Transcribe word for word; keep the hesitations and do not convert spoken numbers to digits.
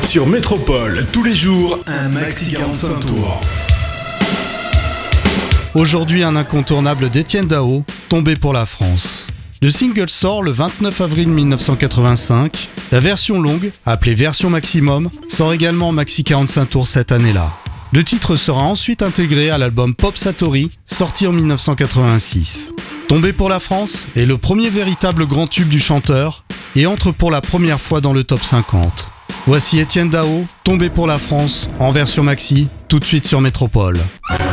Sur Métropole, tous les jours, un maxi quarante-cinq tours. Aujourd'hui, un incontournable d'Étienne Dao, Tombé pour la France. Le single sort le vingt-neuf avril mille neuf cent quatre-vingt-cinq. La version longue, appelée version maximum, sort également en maxi quarante-cinq tours cette année-là. Le titre sera ensuite intégré à l'album Pop Satori, sorti en mille neuf cent quatre-vingt-six. Tombé pour la France est le premier véritable grand tube du chanteur et entre pour la première fois dans le top cinquante. Voici Étienne Dao, Tombé pour la France, en version maxi, tout de suite sur Métropole.